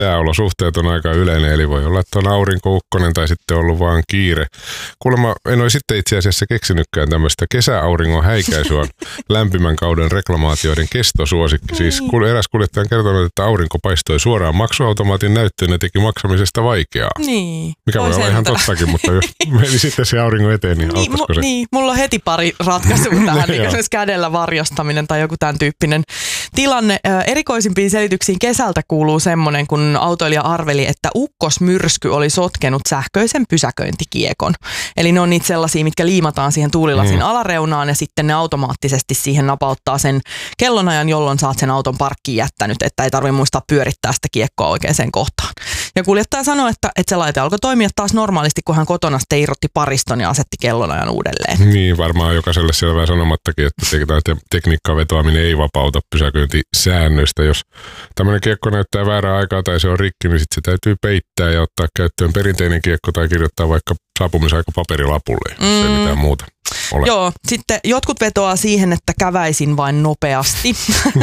Sääolosuhteet on aika yleinen, eli voi olla, että on aurinkoukkonen tai sitten ollut vaan kiire. Kuulemma en ole sitten itse asiassa keksinytkään tämmöistä kesäauringon häikäisy on lämpimän kauden reklamaatioiden kestosuosikki. Siis eräs kuljettaja on kertonut, että aurinko paistoi suoraan maksuautomaatin näyttöön ja teki maksamisesta vaikeaa. Niin. Mikä voi olla ihan tottakin, mutta jos meni sitten se auringon eteen, niin auttaisiko se? Niin, mulla on heti pari ratkaisua tähän, niin esimerkiksi kädellä varjostaminen tai joku tämän tyyppinen tilanne. Erikoisimpiin selityksiin kesältä kuuluu semmoinen, kun autoilija arveli, että ukkosmyrsky oli sotkenut sähköisen pysäköintikiekon. Eli ne on niitä sellaisia, mitkä liimataan siihen tuulilasin alareunaan ja sitten ne automaattisesti siihen napauttaa sen kellonajan, jolloin saat sen auton parkkiin jättänyt, että ei tarvitse muistaa pyörittää sitä kiekkoa oikeaan kohtaan. Ja kuljettaja sanoi, että se laite alkoi toimia taas normaalisti, kun hän kotona sitten irrotti pariston ja asetti kellonajan uudelleen. Niin, varmaan jokaiselle selvää sanomattakin, että tekniikkaa vetoaminen ei vapauta pysäköintisäännöistä. Jos tämmöinen kiekko näyttää väärää aikaa tai se on rikki, niin sitten se täytyy peittää ja ottaa käyttöön perinteinen kiekko tai kirjoittaa vaikka saapumisaika paperilapulle, jos ei mitään muuta ole. Joo, sitten jotkut vetoaa siihen, että käväisin vain nopeasti.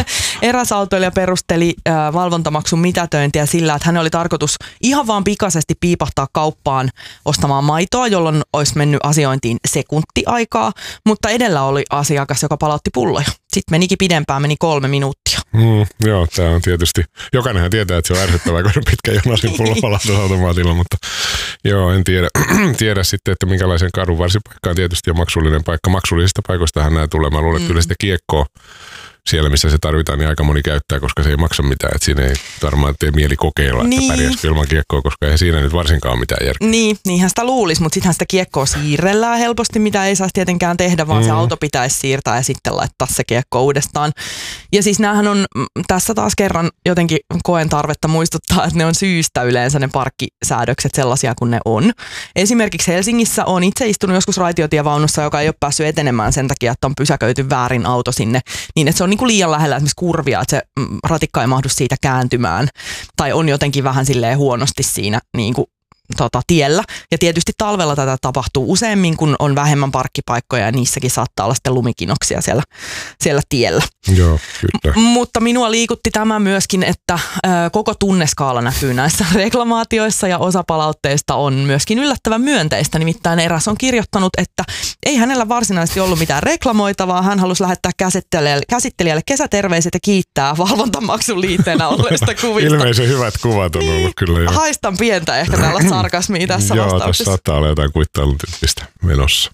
Eräs autoilija perusteli valvontamaksun mitätöintiä sillä, että hänen oli tarkoitus ihan vaan pikaisesti piipahtaa kauppaan ostamaan maitoa, jolloin olisi mennyt asiointiin sekuntiaikaa, mutta edellä oli asiakas, joka palautti pulloja. Sitten menikin pidempään, meni 3 minuuttia. Joo, tämä on tietysti, jokainenhan tietää, että se on ärsyttävää, kun on pitkä jonasin pullopalautusautomaatilla, mutta joo, en tiedä sitten, että minkälaisen kadunvarsipaikka on tietysti jo maksullinen paikka. Maksullisista paikoistahan nämä tulee. Mä luulen, että kyllä sitä kiekkoa siellä, missä se tarvitaan, niin aika moni käyttää, koska se ei maksa mitään. Että siinä ei varmaan tee mieli kokeilla, että pärjäisikö ilman kiekkoa, koska ei siinä nyt varsinkaan ole mitään järkeä. Niinhän sitä luulisi, mutta sittenhän sitä kiekkoa siirrellään helposti, mitä ei saisi tietenkään tehdä, vaan se auto pitäisi siirtää ja sitten laittaa se kiekko uudestaan. Ja siis näähän on, tässä taas kerran jotenkin koen tarvetta muistuttaa, että ne on syystä yleensä ne parkkisäädökset sellaisia kuin ne on. Esimerkiksi Helsingissä on itse istunut joskus raitiotievaunussa, joka ei ole päässyt etenemään sen takia, että on pysäköity väärin auto sinne, niin että se on niin kuin liian lähellä esimerkiksi kurvia, että se ratikka ei mahdu siitä kääntymään. Tai on jotenkin vähän silleen huonosti siinä niin kuin tiellä. Ja tietysti talvella tätä tapahtuu useammin, kun on vähemmän parkkipaikkoja ja niissäkin saattaa olla sitten lumikinoksia siellä tiellä. Joo, kyllä. Mutta minua liikutti tämä myöskin, että koko tunneskaala näkyy näissä reklamaatioissa ja osa palautteista on myöskin yllättävän myönteistä. Nimittäin eräs on kirjoittanut, että ei hänellä varsinaisesti ollut mitään reklamoitavaa. Hän halusi lähettää käsittelijälle kesäterveiset ja kiittää valvontamaksun liitteenä olleista kuvista. Ilmeisen hyvät kuvat on ollut kyllä jo. Haistan pientä ehkä tällaista sarkasmia tässä vastauksessa. Joo, tässä saattaa olla jotain kuittailun tyyppistä menossa.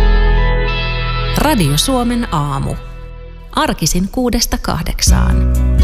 Radio Suomen aamu. Arkisin 6–8.